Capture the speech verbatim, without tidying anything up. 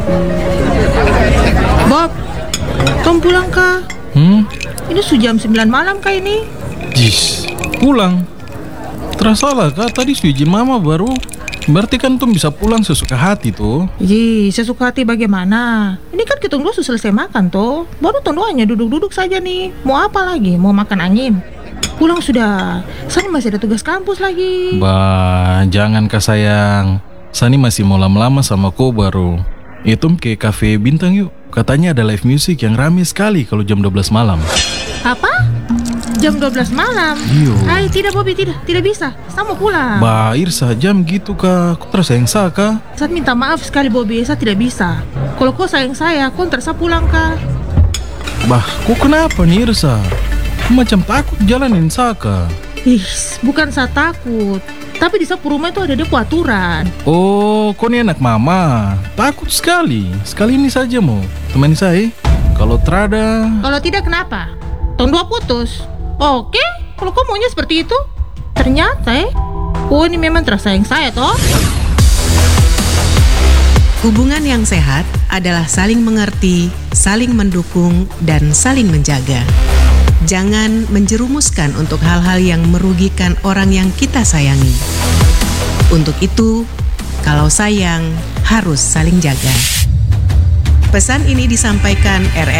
Bob, Tom pulang kah? Hmm? Ini sudah jam sembilan malam kah ini? Jis, pulang. Terasa lah kak, tadi sudah izin mama baru. Berarti kan Tom bisa pulang sesuka hati tuh. Ih, sesuka hati bagaimana? Ini kan kita dulu sudah selesai makan toh. Baru Tom hanya duduk-duduk saja nih. Mau apa lagi? Mau makan angin? Pulang sudah. Sani masih ada tugas kampus lagi. Bah, jangan kak sayang. Sani masih mau lama-lama sama kau baru. Itu ke kafe bintang yuk. Katanya ada live music yang rame sekali kalau jam dua belas malam. Apa? Jam dua belas malam? Iyo. Hai, tidak Bobby, tidak. Tidak bisa. Saya mau pulang. Bah, Irsa, jam gitu kak. Kau terus sayang saya kak? Saya minta maaf sekali Bobby, saya tidak bisa. Kalau kau sayang saya, kau terasa pulang kah? Bah, kok kenapa nih Irsa? Kau macam takut jalanin saya kak. Ih, bukan saya takut. Tapi di sapu rumah itu ada dia aturan. Oh, kau ini anak mama. Takut sekali. Sekali ini saja mau temani saya. Kalau terada. Kalau tidak kenapa? Tahun dua putus. Oke, kalau kau maunya seperti itu. Ternyata eh. Oh, ini memang terasa sayang saya toh. Hubungan yang sehat adalah saling mengerti, saling mendukung, dan saling menjaga. Jangan menjerumuskan untuk hal-hal yang merugikan orang yang kita sayangi. Untuk itu, kalau sayang, harus saling jaga. Pesan ini disampaikan R R